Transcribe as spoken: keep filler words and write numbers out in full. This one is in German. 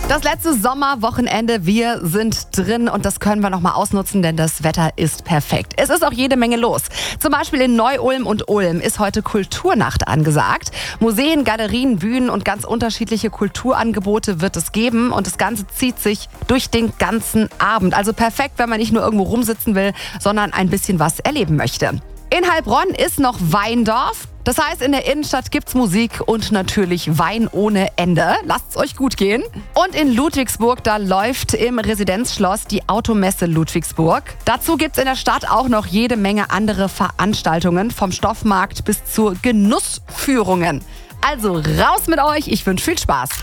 Das letzte Sommerwochenende, wir sind drin und das können wir nochmal ausnutzen, denn das Wetter ist perfekt. Es ist auch jede Menge los. Zum Beispiel in Neu-Ulm und Ulm ist heute Kulturnacht angesagt. Museen, Galerien, Bühnen und ganz unterschiedliche Kulturangebote wird es geben und das Ganze zieht sich durch den ganzen Abend. Also perfekt, wenn man nicht nur irgendwo rumsitzen will, sondern ein bisschen was erleben möchte. In Heilbronn ist noch Weindorf. Das heißt, in der Innenstadt gibt's Musik und natürlich Wein ohne Ende. Lasst's euch gut gehen. Und in Ludwigsburg, da läuft im Residenzschloss die Automesse Ludwigsburg. Dazu gibt's in der Stadt auch noch jede Menge andere Veranstaltungen, vom Stoffmarkt bis zu Genussführungen. Also raus mit euch, ich wünsche viel Spaß.